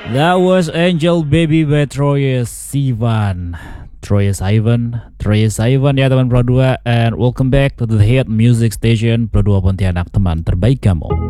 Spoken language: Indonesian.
That was Angel Baby by Troye Sivan. Troye Sivan ya teman Pro 2. And welcome back to the Hit Music Station Pro 2 Pontianak, teman terbaik kamu.